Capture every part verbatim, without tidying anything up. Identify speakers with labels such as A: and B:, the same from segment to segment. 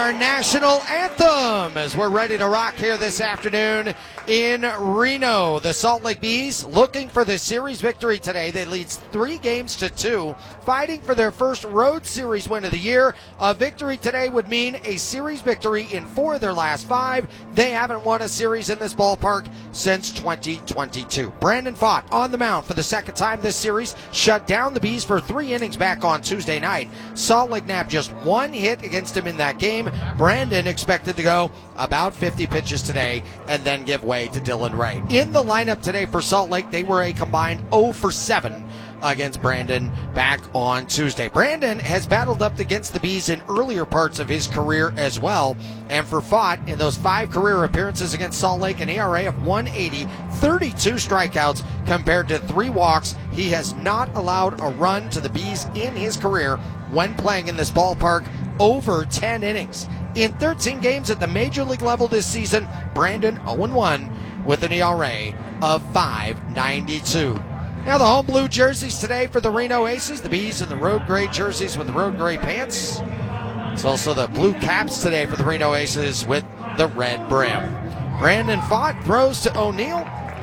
A: our national anthem as we're ready to rock here this afternoon in Reno. The Salt Lake Bees looking for the series victory today. They lead three games to two, fighting for their first road series win of the year. A victory today would mean a series victory in four of their last five. They haven't won a series in this ballpark since twenty twenty-two. Brandon Pfaadt on the mound for the second time this series, shut down the Bees for three innings back on Tuesday night. Salt Lake nabbed just one hit against him in that game. Brandon expected to go about fifty pitches today and then give way to Dylan Ray. In the lineup today for Salt Lake, they were a combined oh for seven against Brandon back on Tuesday. Brandon has battled up against the Bees in earlier parts of his career as well. And for Pfaadt, in those five career appearances against Salt Lake, an E R A of one eighty, thirty-two strikeouts compared to three walks. He has not allowed a run to the Bees in his career when playing in this ballpark over ten innings. In thirteen games at the major league level this season, Brandon oh and one with an E R A of five ninety-two. Now the home blue jerseys today for the Reno Aces. The Bees in the road gray jerseys with the road gray pants. It's also the blue caps today for the Reno Aces with the red brim. Brandon Pfaadt throws to O'Neill.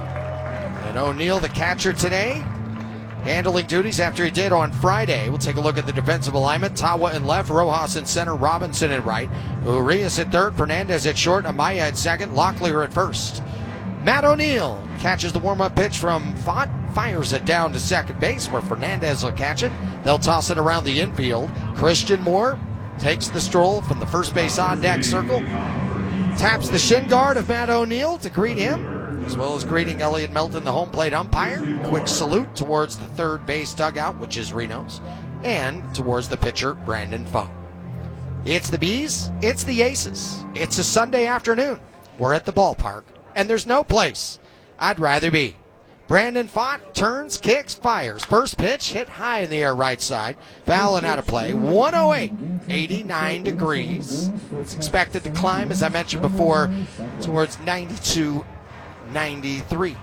A: And O'Neill, the catcher today, handling duties after he did on Friday. We'll take a look at the defensive alignment. Tawa in left, Rojas in center, Robinson in right, Urias at third, Fernandez at short, Amaya at second, Locklear at first. Matt O'Neill catches the warm-up pitch from Pfaadt, fires it down to second base where Fernandez will catch it. They'll toss it around the infield. Christian Moore takes the stroll from the first base on-deck circle, taps the shin guard of Matt O'Neill to greet him, as well as greeting Elliot Melton, the home plate umpire. Quick salute towards the third base dugout, which is Reno's, and towards the pitcher, Brandon Pfaadt. It's the Bees, it's the Aces. It's a Sunday afternoon. We're at the ballpark, and there's no place I'd rather be. Brandon Pfaadt turns, kicks, fires. First pitch hit high in the air right side. Foul and out of play. one oh eight, eighty-nine degrees. It's expected to climb, as I mentioned before, towards ninety-two, ninety-three.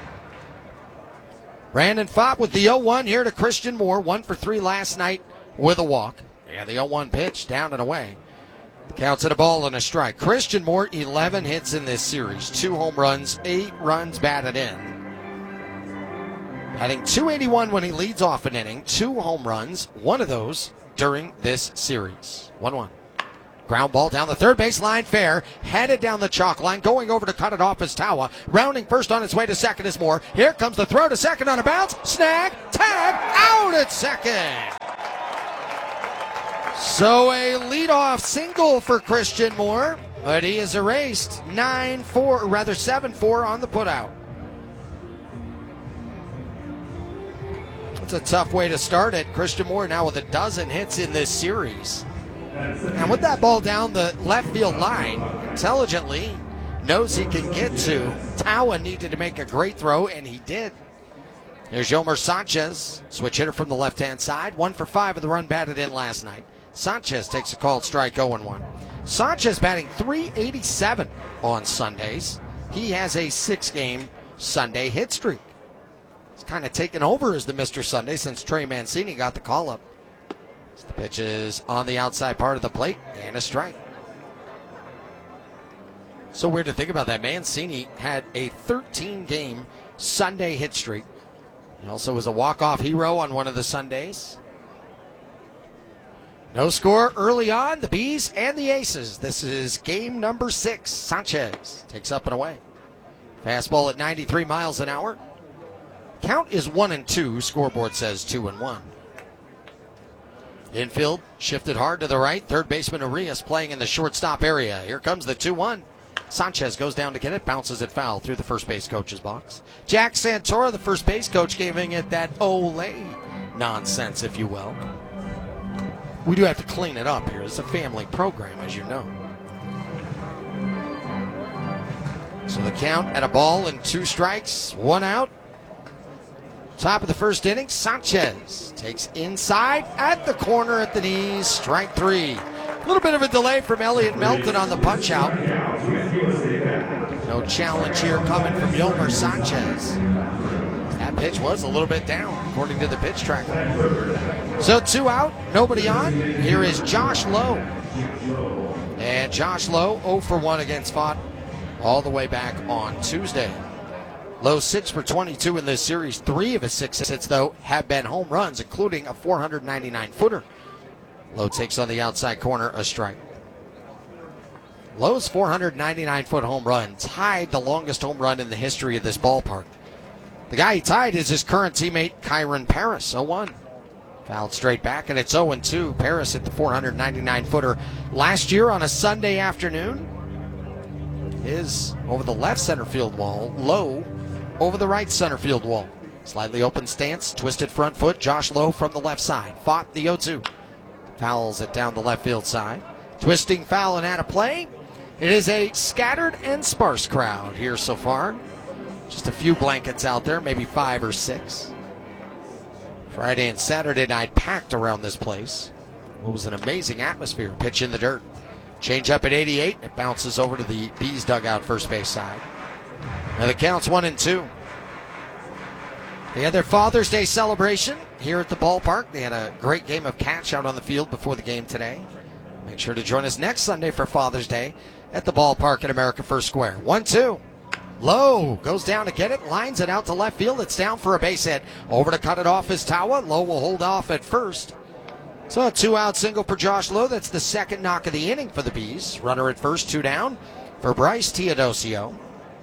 A: Brandon Pfaadt with the oh one here to Christian Moore. One for three last night with a walk. Yeah, the oh one pitch down and away. Counts at a ball and a strike. Christian Moore, eleven hits in this series. Two home runs, eight runs batted in. Batting two eighty-one when he leads off an inning. Two home runs, one of those during this series. one one. Ground ball down the third base line, fair. Headed down the chalk line. Going over to cut it off is Tawa. Rounding first on its way to second is Moore. Here comes the throw to second on a bounce. Snag, tag, out at second. So a leadoff single for Christian Moore, but he is erased. nine four, or rather seven four on the putout. It's a tough way to start it. Christian Moore now with a dozen hits in this series. And with that ball down the left field line, intelligently knows he can get to. Tawa needed to make a great throw, and he did. There's Yomer Sanchez, switch hitter from the left-hand side. One for five of the run batted in last night. Sanchez takes a called strike, oh and one. Sanchez batting three eighty-seven on Sundays. He has a six-game Sunday hit streak. He's kind of taken over as the Mister Sunday since Trey Mancini got the call-up. The pitch is on the outside part of the plate, and a strike. So weird to think about that. Mancini had a thirteen-game Sunday hit streak. He also was a walk-off hero on one of the Sundays. No score early on, the Bees and the Aces. This is game number six. Sanchez takes up and away. Fastball at ninety-three miles an hour. Count is one and two. Scoreboard says two and one. Infield shifted hard to the right. Third baseman Urias playing in the shortstop area. Here comes the two one. Sanchez goes down to get it, bounces it foul through the first base coach's box. Jack Santora, the first base coach, giving it that Olay nonsense, if you will. We do have to clean it up here. It's a family program, as you know. So the count at a ball and two strikes, one out. Top of the first inning, Sanchez takes inside at the corner at the knees, strike three. A little bit of a delay from Elliot Melton on the punch out. No challenge here coming from Yomer Sanchez. That pitch was a little bit down, according to the pitch tracker. So two out, nobody on. Here is Josh Lowe. And Josh Lowe, oh for one against Fott, all the way back on Tuesday. Lowe six for twenty-two in this series. Three of his six hits, though, have been home runs, including a four ninety-nine footer. Lowe takes on the outside corner, a strike. Lowe's four ninety-nine foot home run tied the longest home run in the history of this ballpark. The guy he tied is his current teammate, Kyron Paris, oh one. Fouled straight back, and it's oh two. Paris hit the four ninety-nine footer last year on a Sunday afternoon. His over the left center field wall, Lowe over the right center field wall. Slightly open stance, twisted front foot. Josh Lowe from the left side. Fought the oh two. Fouls it down the left field side. Twisting foul and out of play. It is a scattered and sparse crowd here so far. Just a few blankets out there, maybe five or six. Friday and Saturday night packed around this place. It was an amazing atmosphere. Pitch in the dirt. Change up at eighty-eight. It bounces over to the Bees dugout first base side. Now the count's one and two. They had their Father's Day celebration here at the ballpark. They had a great game of catch out on the field before the game today. Make sure to join us next Sunday for Father's Day at the ballpark at America First Square. one two. Lowe goes down to get it, lines it out to left field. It's down for a base hit. Over to cut it off is Tawa. Lowe will hold off at first. So a two-out single for Josh Lowe. That's the second knock of the inning for the Bees. Runner at first, two down for Bryce Teodosio.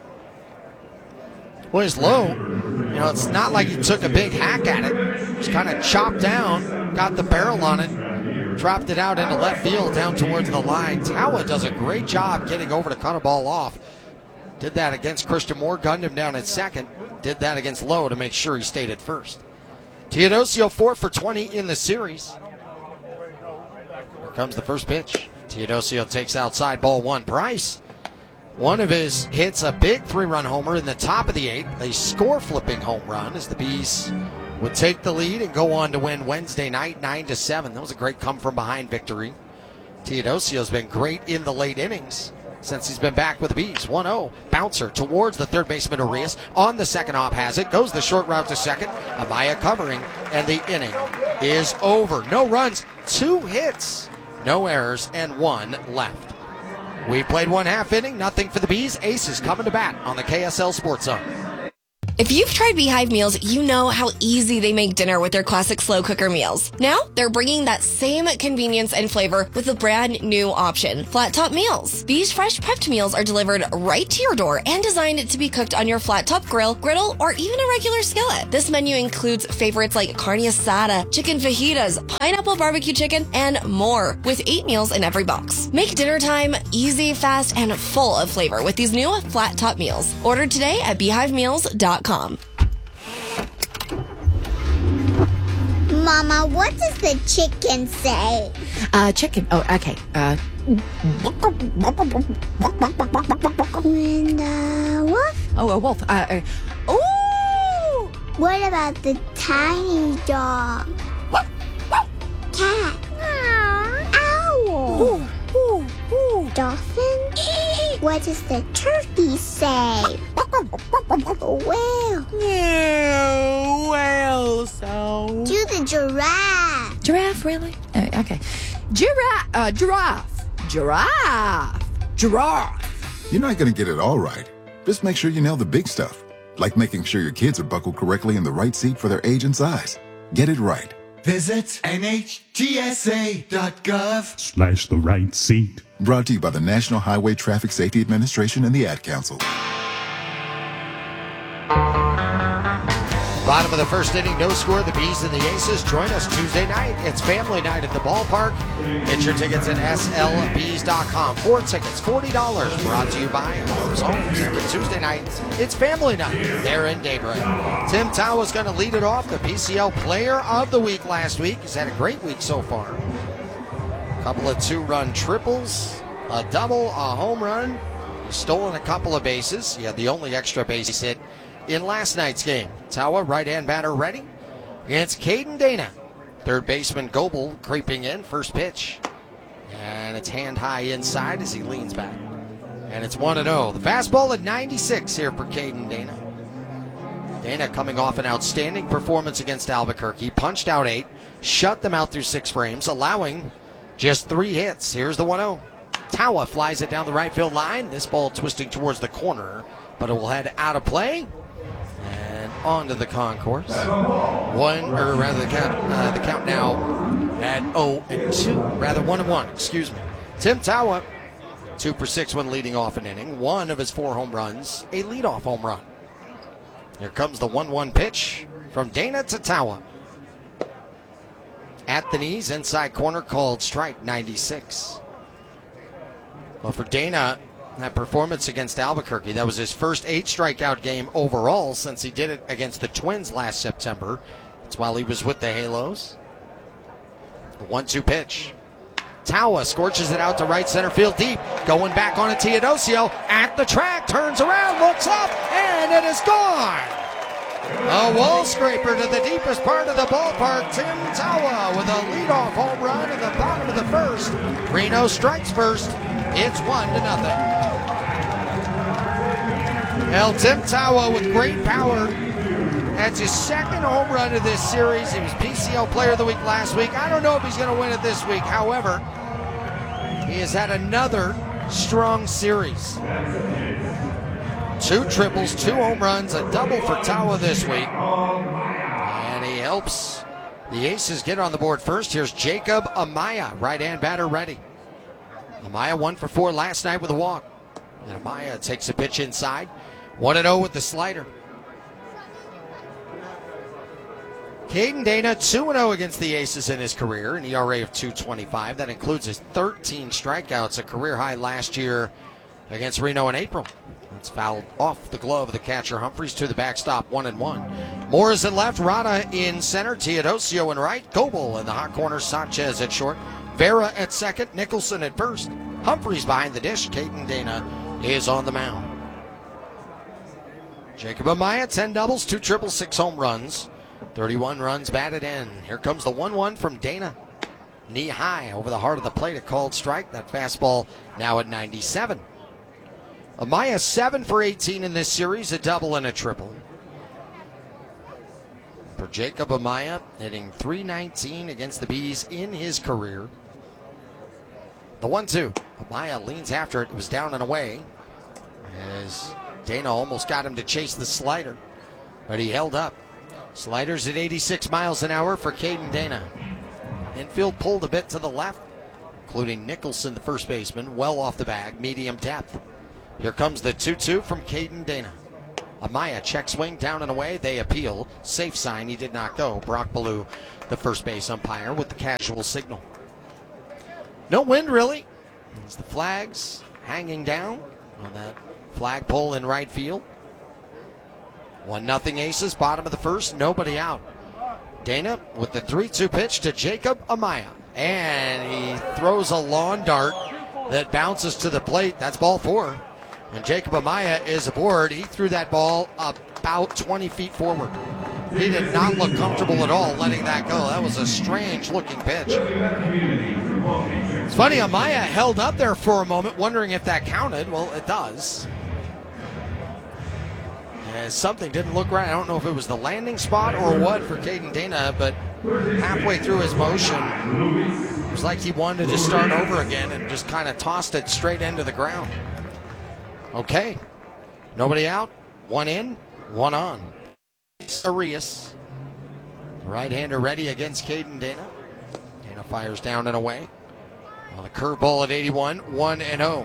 A: Boys, Lowe, you know, it's not like he took a big hack at it. Just kind of chopped down, got the barrel on it, dropped it out into left field down towards the line. Tawa does a great job getting over to cut a ball off. Did that against Christian Moore, gunned him down at second. Did that against Lowe to make sure he stayed at first. Teodosio four for twenty in the series. Here comes the first pitch. Teodosio takes outside, ball one. Bryce, one of his hits, a big three-run homer in the top of the eighth. A score-flipping home run as the Bees would take the lead and go on to win Wednesday night nine to seven. That was a great come-from-behind victory. Teodosio's been great in the late innings since he's been back with the Bees. one oh. Bouncer towards the third baseman, Arias. On the second hop has it. Goes the short route to second. Amaya covering, and the inning is over. No runs, two hits, no errors, and one left. We played one half inning, nothing for the Bees. Aces coming to bat on the K S L Sports Zone.
B: If you've tried Beehive meals, you know how easy they make dinner with their classic slow cooker meals. Now, they're bringing that same convenience and flavor with a brand new option, Flat Top Meals. Bee's fresh prepped meals are delivered right to your door and designed to be cooked on your flat top grill, griddle, or even a regular skillet. This menu includes favorites like carne asada, chicken fajitas, pineapple barbecue chicken, and more, with eight meals in every box. Make dinner time easy, fast, and full of flavor with these new Flat Top Meals. Order today at beehive meals dot com.
C: Mama, what does the chicken say?
D: Uh, chicken. Oh, okay. Uh.
C: And uh, wolf?
D: Oh, a wolf. Uh. uh ooh.
C: What about the tiny dog? Cat? Owl?
D: Ooh, ooh, ooh.
C: Dolphin? What does the turkey say? Whale?
D: Yeah, whale sound.
C: Do the giraffe.
D: Giraffe, really? Uh, okay. Giraffe. Uh, giraffe. Giraffe. Giraffe.
E: You're not going to get it all right. Just make sure you nail the big stuff, like making sure your kids are buckled correctly in the right seat for their age and size. Get it right.
F: Visit N H T S A dot gov
G: slash the right seat.
E: Brought to you by the National Highway Traffic Safety Administration and the Ad Council.
A: Bottom of the first inning, no score. The Bees and the Aces join us Tuesday night. It's family night at the ballpark. Get your tickets at S L Bees dot com. Four tickets, forty dollars. Brought to you by Homes Homes. Tuesday night, it's family night there in Daybreak. Tim Tawa is going to lead it off. The P C L Player of the Week last week. He's had a great week so far. A couple of two-run triples, a double, a home run. He's stolen a couple of bases. He had the only extra base hit in last night's game. Tawa, right-hand batter, ready against Caden Dana. Third baseman Goebel creeping in. First pitch. And it's hand high inside as he leans back. And it's one and oh. The fastball at ninety-six here for Caden Dana. Dana coming off an outstanding performance against Albuquerque. Punched out eight. Shut them out through six frames, allowing Just three hits. Here's the one oh. Tawa flies it down the right field line. This ball twisting towards the corner, but it will head out of play and onto the concourse. One, or rather the count, uh, the count now at oh and two, rather one and one, excuse me. Tim Tawa, two for six when leading off an inning. One of his four home runs, a leadoff home run. Here comes the one one pitch from Dana to Tawa. At the knees, inside corner, called strike ninety-six. Well, for Dana, that performance against Albuquerque, that was his first eight strikeout game overall since he did it against the Twins last September. That's while he was with the Halos. The one two pitch. Tawa scorches it out to right center field deep. Going back on it, Teodosio at the track, turns around, looks up, and it is gone. A wall scraper to the deepest part of the ballpark. Tim Tawa with a leadoff home run in the bottom of the first. Reno strikes first. It's one to nothing. Well, Tim Tawa with great power. That's his second home run of this series. He was P C L Player of the Week last week. I don't know if he's going to win it this week. However, he has had another strong series. Two triples, two home runs, a double for Tawa this week. And he helps the Aces get on the board first. Here's Jacob Amaya, right-hand batter ready. Amaya one for four last night with a walk. And Amaya takes a pitch inside. one and oh with the slider. Caden Dana, two and oh against the Aces in his career, an E R A of two twenty-five. That includes his thirteen strikeouts, a career high last year against Reno in April. That's fouled off the glove of the catcher Humphreys to the backstop, one and one. Morris in left, Rada in center, Teodosio in right, Goebel in the hot corner, Sanchez at short, Vera at second, Nicholson at first, Humphreys behind the dish. Caden Dana is on the mound. Jacob Amaya, ten doubles, two triples, six home runs, thirty-one runs batted in. Here comes the one one from Dana. Knee high over the heart of the plate, a called strike. That fastball now at ninety-seven. Amaya seven for eighteen in this series, a double and a triple. For Jacob Amaya, hitting three nineteen against the Bees in his career. The one two. Amaya leans after it. It was down and away as Dana almost got him to chase the slider, but he held up. Sliders at eighty-six miles an hour for Caden Dana. Infield pulled a bit to the left, including Nicholson, the first baseman, well off the bag, medium depth. Here comes the two two from Caden Dana. Amaya check swing down and away. They appeal. Safe sign. He did not go. Brock Ballou, the first base umpire, with the casual signal. No wind, really. It's the flags hanging down on that flagpole in right field. one nothing Aces, bottom of the first, nobody out. Dana with the three two pitch to Jacob Amaya. And he throws a lawn dart that bounces to the plate. That's ball four. And Jacob Amaya is aboard. He threw that ball about twenty feet forward. He did not look comfortable at all letting that go. That was a strange looking pitch. It's funny, Amaya held up there for a moment wondering if that counted. Well, it does. As something didn't look right. I don't know if it was the landing spot or what for Caden Dana, but halfway through his motion, it was like he wanted to start over again and just kind of tossed it straight into the ground. Okay, nobody out, one in, one on. Arias, right-hander ready against Caden Dana. Dana fires down and away. On the curveball at eighty-one, one and oh.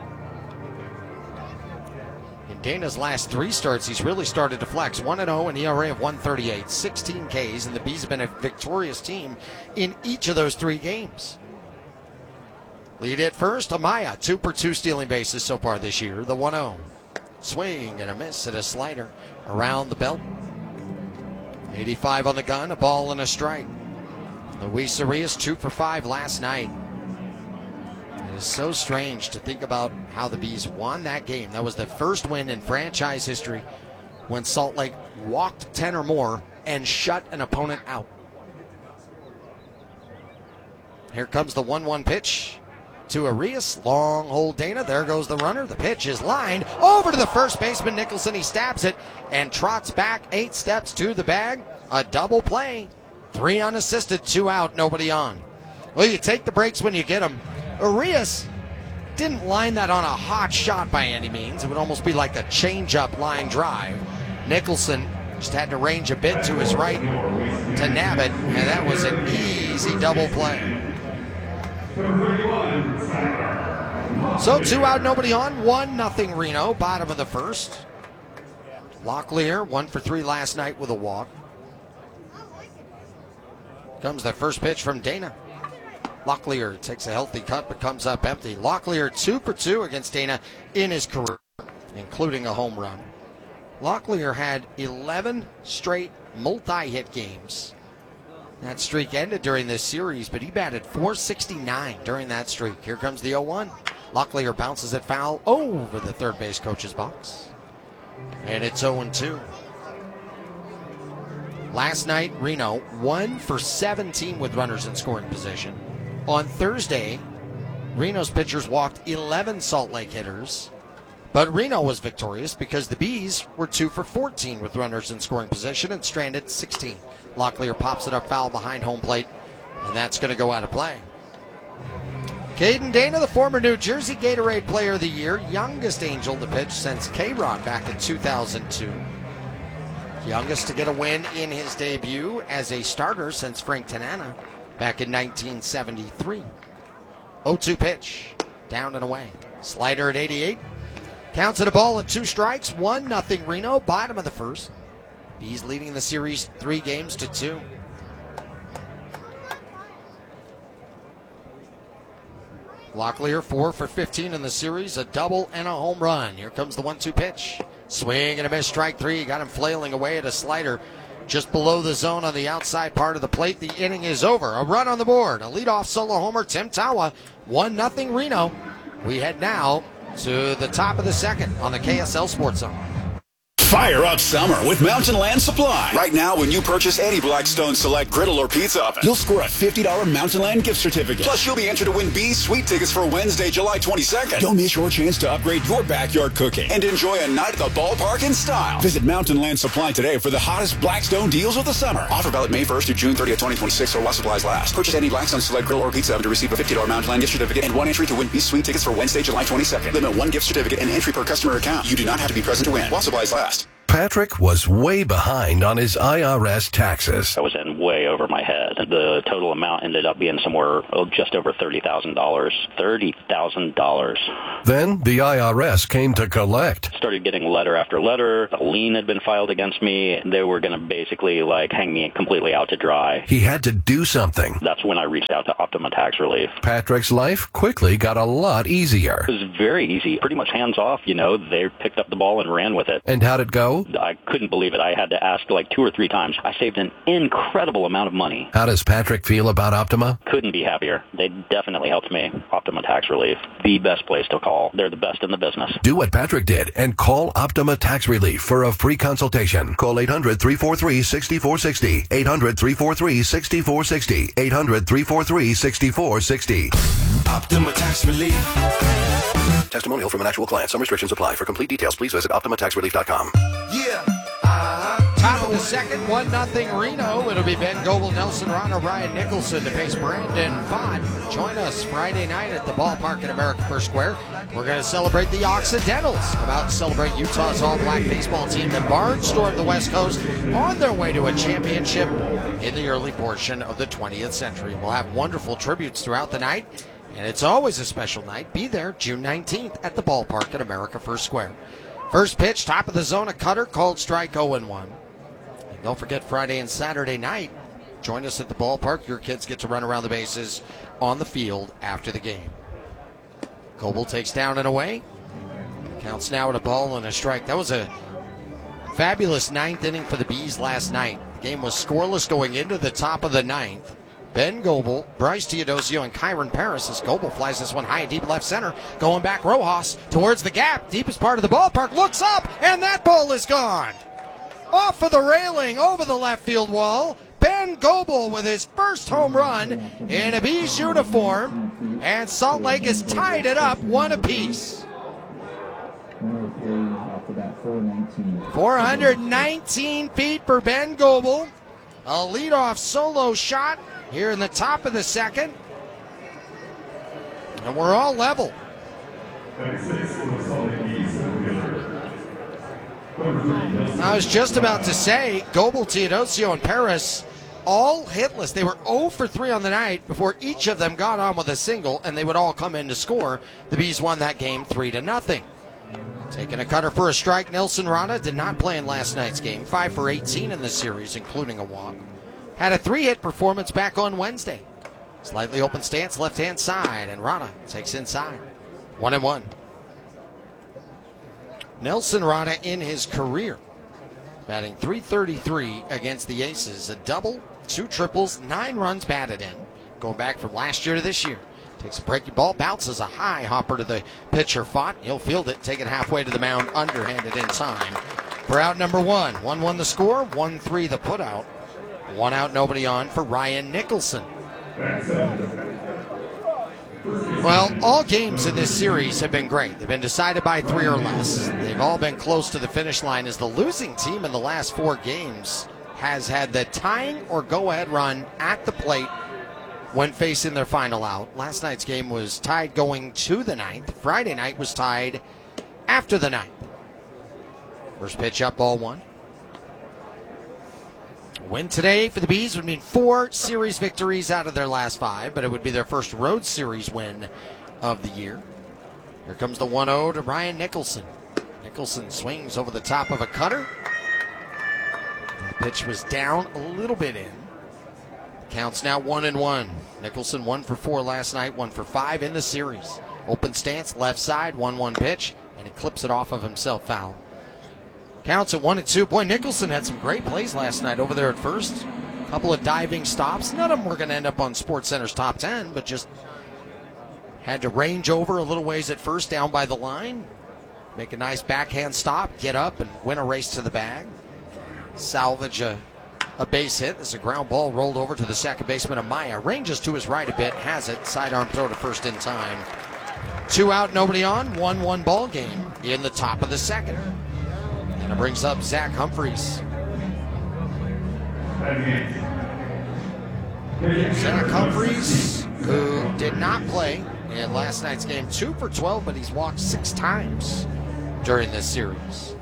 A: In Dana's last three starts, he's really started to flex. one and oh, an E R A of one thirty-eight, sixteen Ks, and the Bees have been a victorious team in each of those three games. Lead at first, Amaya, two for two stealing bases so far this year. The one oh. Swing and a miss at a slider around the belt. eighty-five on the gun, a ball and a strike. Luis Arias, two for five last night. It is so strange to think about how the Bees won that game. That was the first win in franchise history when Salt Lake walked ten or more and shut an opponent out. Here comes the one one pitch to Arias. Long hold Dana. There goes the runner. The pitch is lined over to the first baseman, Nicholson. He stabs it and trots back eight steps to the bag. A double play. Three unassisted, two out, nobody on. Well, you take the breaks when you get them. Arias didn't line that on a hot shot by any means. It would almost be like a change-up line drive. Nicholson just had to range a bit to his right to nab it, and that was an easy double play. So two out, nobody on, one nothing Reno, bottom of the first. Locklear, one for three last night with a walk. Comes the first pitch from Dana. Locklear takes a healthy cut but comes up empty. Locklear two for two against Dana in his career, including a home run. Locklear had eleven straight multi-hit games. That streak ended during this series, but he batted four sixty-nine during that streak. Here comes the oh one. Locklear bounces it foul over the third base coach's box. And it's oh two. Last night, Reno one for seventeen with runners in scoring position. On Thursday, Reno's pitchers walked eleven Salt Lake hitters, but Reno was victorious because the Bees were two for fourteen with runners in scoring position and stranded sixteen. Locklear pops it up foul behind home plate, and that's going to go out of play. Caden Dana, the former New Jersey Gatorade Player of the Year, youngest Angel to pitch since K-Rod back in two thousand two. Youngest to get a win in his debut as a starter since Frank Tanana back in nineteen seventy-three. oh two pitch, down and away. Slider at eighty-eight. Counts it a ball and two strikes, one nothing Reno, bottom of the first. Bees leading the series three games to two. Locklear four for fifteen in the series, a double and a home run. Here comes the one two pitch. Swing and a miss, strike three. Got him flailing away at a slider just below the zone on the outside part of the plate. The inning is over. A run on the board. A leadoff solo homer, Tim Tawa. one nothing Reno. We head now to the top of the second on the K S L Sports Zone.
G: Fire up summer with Mountain Land Supply. Right now, when you purchase any Blackstone Select griddle or pizza oven, you'll score a fifty dollars Mountain Land gift certificate. Plus, you'll be entered to win Bees Sweet tickets for Wednesday, July twenty-second. Don't miss your chance to upgrade your backyard cooking and enjoy a night at the ballpark in style. Visit Mountain Land Supply today for the hottest Blackstone deals of the summer. Offer valid May first through June thirtieth, twenty twenty-six, or while supplies last. Purchase any Blackstone Select griddle or pizza oven to receive a fifty dollars Mountain Land gift certificate and one entry to win Bees Sweet tickets for Wednesday, July twenty-second. Limit one gift certificate and entry per customer account. You do not have to be present to win while supplies last.
H: Patrick was way behind on his I R S taxes.
I: I was in way over my head. The total amount ended up being somewhere oh, just over thirty thousand dollars. thirty thousand dollars.
H: Then the I R S came to collect.
I: Started getting letter after letter. A lien had been filed against me. They were going to basically like hang me completely out to dry.
H: He had to do something.
I: That's when I reached out to Optima Tax Relief.
H: Patrick's life quickly got a lot easier.
I: It was very easy. Pretty much hands off, you know. They picked up the ball and ran with it.
H: And how'd it go?
I: I couldn't believe it. I had to ask like two or three times. I saved an incredible amount of money.
H: How does Patrick feel about Optima?
I: Couldn't be happier. They definitely helped me. Optima Tax Relief. The best place to call. They're the best in the business.
H: Do what Patrick did and call Optima Tax Relief for a free consultation. Call eight hundred, three four three, six four six zero. eight hundred, three four three, six four six zero. eight hundred, three four three, six four six zero.
F: Optima Tax Relief.
H: Testimonial from an actual client. Some restrictions apply. For complete details, please visit optima tax relief dot com.
F: Yeah.
A: Uh-huh. Top of the second, one nothing Reno. It'll be Ben Goebel, Nelson Rana, Ryan Nicholson to face Brandon Pfaadt. Join us Friday night at the ballpark at America First Square. We're going to celebrate the Occidentals. About to celebrate Utah's all-black baseball team that barnstormed the West Coast on their way to a championship in the early portion of the twentieth century. We'll have wonderful tributes throughout the night. And it's always a special night. Be there June nineteenth at the ballpark at America First Square. First pitch, top of the zone, a cutter, called strike oh one. And don't forget Friday and Saturday night. Join us at the ballpark. Your kids get to run around the bases on the field after the game. Goebel takes down and away. Counts now at a ball and a strike. That was a fabulous ninth inning for the Bees last night. The game was scoreless going into the top of the ninth. Ben Goebel, Bryce Teodosio, and Kyron Paris as Goebel flies this one high and deep left center. Going back, Rojas towards the gap, deepest part of the ballpark, looks up, and that ball is gone. Off of the railing, over the left field wall. Ben Goebel with his first home run in a Bees uniform, and Salt Lake has tied it up one apiece. four hundred nineteen feet for Ben Goebel. A leadoff solo shot here in the top of the second. And we're all level. I was just about to say, Goebel, Teodosio, and Paris all hitless. They were zero for three on the night before each of them got on with a single, and they would all come in to score. The Bees won that game three to nothing. Taking a cutter for a strike, Nelson Rada did not play in last night's game. five for eighteen in the series, including a walk. Had a three-hit performance back on Wednesday. Slightly open stance, left-hand side, and Rada takes inside. One and one. Nelson Rada in his career, batting three thirty-three against the Aces. A double, two triples, nine runs batted in. Going back from last year to this year. Takes a breaking ball, bounces a high hopper to the pitcher. Fought, he'll field it, take it halfway to the mound, underhanded in time. For out number one. one one the score, one three the putout. One out, nobody on for Ryan Nicholson. Well, all games in this series have been great. They've been decided by three or less. They've all been close to the finish line, as the losing team in the last four games has had the tying or go-ahead run at the plate when facing their final out. Last night's game was tied going to the ninth. Friday night was tied after the ninth. First pitch up, ball one. Win today for the Bees would mean four series victories out of their last five, but it would be their first road series win of the year. Here comes the one oh to Ryan Nicholson. Nicholson swings over the top of a cutter. The pitch was down a little bit in. Counts now one and one. Nicholson one for four last night, one for five in the series. Open stance, left side, one one pitch, and he clips it off of himself, foul. Counts at one and two. Boy, Nicholson had some great plays last night over there at first. A couple of diving stops. None of them were going to end up on SportsCenter's top ten, but just had to range over a little ways at first down by the line. Make a nice backhand stop, get up, and win a race to the bag. Salvage a, a base hit. There's a ground ball rolled over to the second baseman, Amaya. Ranges to his right a bit, has it. Sidearm throw to first in time. Two out, nobody on. one one ball game in the top of the second. And it brings up Zach Humphreys. Zach Humphreys, who did not play in last night's game, two for twelve, but he's walked six times during this series.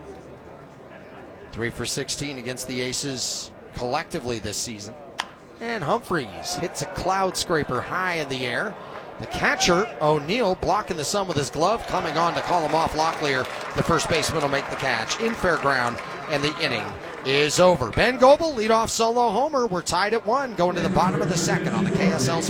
A: Three for sixteen against the Aces collectively this season. And Humphreys hits a cloud scraper high in the air. The catcher, O'Neill, blocking the sun with his glove, coming on to call him off. Locklear, the first baseman, will make the catch in fair ground, and the inning is over. Ben Goebel, leadoff solo homer. We're tied at one, going to the bottom of the second on the K S L